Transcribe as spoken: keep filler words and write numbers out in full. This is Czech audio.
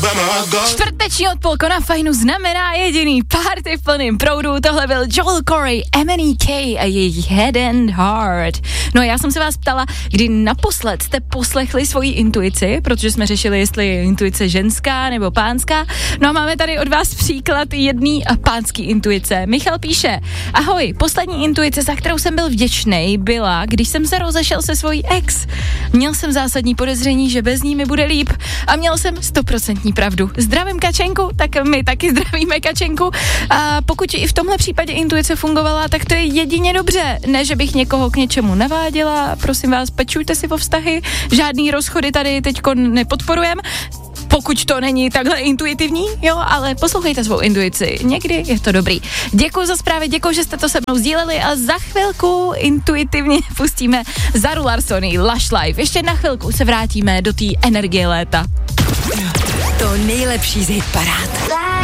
Čtvrteční odpolko na Fajnu znamená jediný party v plným proudu. Tohle byl Joel Corey, M N E K a jejich Head and Heart. No a já jsem se vás ptala, kdy naposled jste poslechli svoji intuici, protože jsme řešili, jestli je intuice ženská nebo pánská. No a máme tady od vás příklad jedný pánský intuice. Michal píše: ahoj, poslední intuice, za kterou jsem byl vděčnej, byla, když jsem se rozešel se svojí ex. Měl jsem zásadní podezření, že bez ní mi bude líp a měl jsem stoprocentní pravdu. Zdravím Kačenku, tak my taky zdravíme Kačenku. A pokud i v tomhle případě intuice fungovala, tak to je jedině dobře. Ne, že bych někoho k něčemu naváděla, prosím vás, pečujte si o vztahy, žádný rozchody tady teďko nepodporujem. Pokud to není takhle intuitivní, jo, ale poslouchejte svou intuici, někdy je to dobrý. Děkuji za zprávy, děkuji, že jste to se mnou sdíleli a za chvilku intuitivně pustíme Zaru Larsony, Lush Life. Ještě na chvilku se vrátíme do té energie léta. To nejlepší z hitparád.